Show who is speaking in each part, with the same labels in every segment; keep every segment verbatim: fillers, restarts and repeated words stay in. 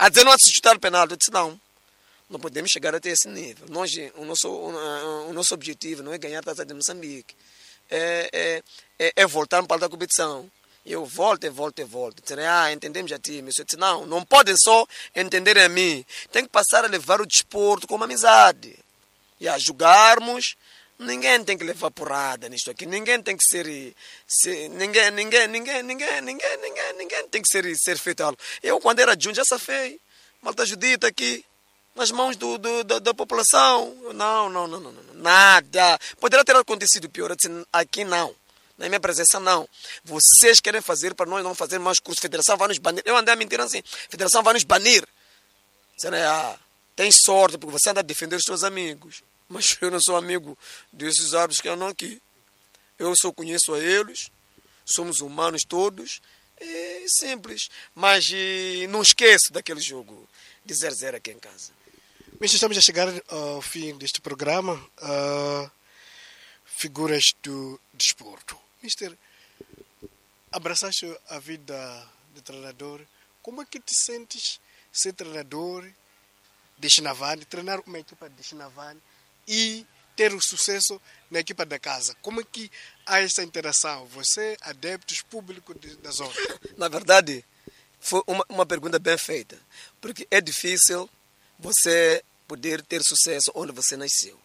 Speaker 1: a dizer não há de se chutar penalti. Eu disse não, não podemos chegar até esse nível. Nós, o, nosso, o, o nosso objetivo não é ganhar a Taça de Moçambique, é, é, é, é voltar para a competição. Eu volto, e volto, e volto. Dizem, ah, entendemos a ti. Mas eu disse, não, não podem só entender a mim. Tem que passar a levar o desporto como amizade. E a jogarmos, ninguém tem que levar porrada nisto aqui. Ninguém tem que ser... ser ninguém, ninguém, ninguém, ninguém, ninguém, ninguém, ninguém tem que ser, ser feito algo. Eu, quando era junto, já safei. Malta judita aqui, nas mãos do, do, da, da população. Não, não, não, não, não. Nada. Poderia ter acontecido pior. Eu disse, aqui não. Na minha presença, não. Vocês querem fazer para nós não fazer mais curso. Federação vai nos banir. Eu andei a mentir assim. Federação vai nos banir. Será, ah, tem sorte, porque você anda a defender os seus amigos. Mas eu não sou amigo desses árabes que andam aqui. Eu só conheço a eles. Somos humanos todos. É simples. Mas e, não esqueço daquele jogo de zero a zero aqui em casa.
Speaker 2: Mister, estamos a chegar ao fim deste programa. Uh, figuras do desporto. Mister, abraçaste a vida de treinador. Como é que te sentes ser treinador de Chinavani, treinar uma equipa de Chinavani e ter o sucesso na equipa da casa? Como é que há essa interação? Você, adeptos, público de, da zona?
Speaker 1: Na verdade, foi uma, uma pergunta bem feita. Porque é difícil você poder ter sucesso onde você nasceu.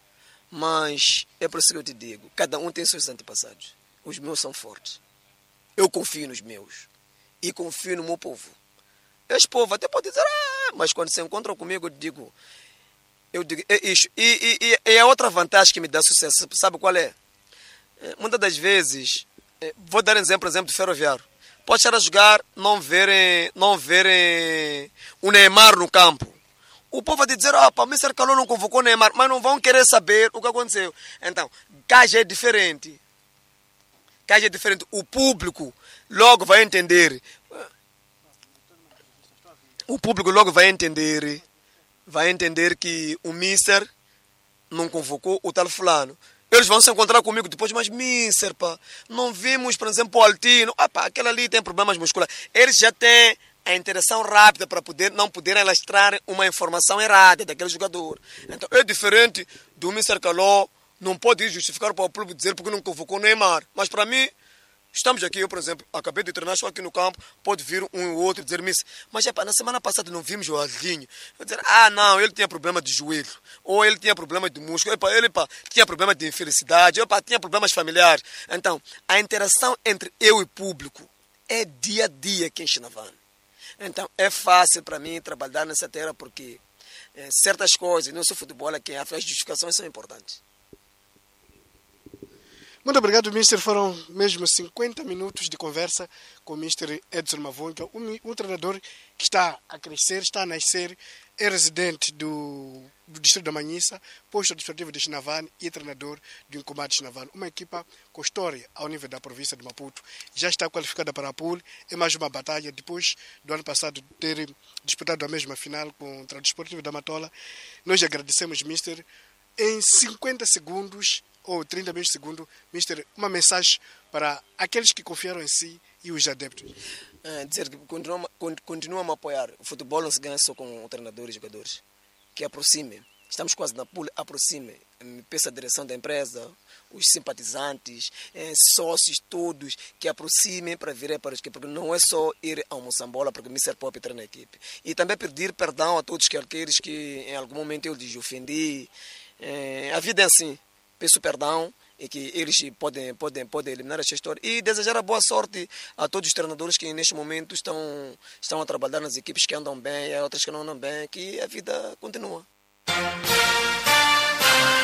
Speaker 1: Mas é por isso que eu te digo, cada um tem seus antepassados. Os meus são fortes. Eu confio nos meus. E confio no meu povo. Esse povo até pode dizer, ah, mas quando se encontram comigo, eu digo, eu digo, é isso. E, e, e é outra vantagem que me dá sucesso. Sabe qual é? é muitas das vezes, é, vou dar um exemplo, exemplo do Ferroviário. Pode estar a jogar, não verem, não verem o Neymar no campo. O povo vai dizer, opa, o mister Calou não convocou o Neymar, mas não vão querer saber o que aconteceu. Então, cá já é diferente. Cá já é diferente. O público logo vai entender. O público logo vai entender. Vai entender que o mister não convocou o tal fulano. Eles vão se encontrar comigo depois, mas mister, pá, não vimos, por exemplo, o Altino. Ah, pá, aquele ali tem problemas musculares. Eles já têm a interação rápida para poder, não poderem alastrar uma informação errada daquele jogador. Então é diferente do mister Calou, não pode ir justificar para o público dizer porque não convocou o Neymar. Mas para mim, estamos aqui, eu por exemplo, acabei de treinar, estou aqui no campo, pode vir um ou outro dizer, mister, mas epa, na semana passada não vimos o Aldinho. Eu dizer, ah não, ele tinha problema de joelho, ou ele tinha problema de músculo, epa, ele epa, tinha problema de infelicidade, epa, tinha problemas familiares. Então, a interação entre eu e o público é dia a dia aqui em Chinavani. Então, é fácil para mim trabalhar nessa terra porque é, certas coisas, não sou futebol aqui, as justificações são importantes.
Speaker 2: Muito obrigado, mister. Foram mesmo cinquenta minutos de conversa com o mister Edson Mavunga, um, um treinador que está a crescer, está a nascer, é residente do, do Distrito da Manhissa, posto administrativo de Chinavani e treinador do Incomado de Chinavani. Uma equipa com história ao nível da província de Maputo. Já está qualificada para a pool. É mais uma batalha depois do ano passado ter disputado a mesma final contra o Desportivo da Matola. Nós agradecemos, mister. Em cinquenta segundos ou trinta minutos de segundo, mister, uma mensagem para aqueles que confiaram em si e os adeptos.
Speaker 1: É, dizer que continuam, continuam a apoiar. O futebol não se ganha só com o treinador e jogadores. Que aproximem. Estamos quase na pool, aproximem. Peço a direção da empresa, os simpatizantes, é, sócios todos, que aproximem para virem para a equipe. Porque não é só ir ao Moçambola, porque o mister Pop treina a equipe. E também pedir perdão a todos aqueles que em algum momento eu lhes ofendi. É, a vida é assim. Peço perdão e que eles podem, podem, podem eliminar esta história. E desejar a boa sorte a todos os treinadores que neste momento estão, estão a trabalhar nas equipes que andam bem e outras que não andam bem, que a vida continua.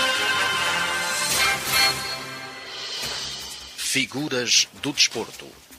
Speaker 3: Figuras do desporto.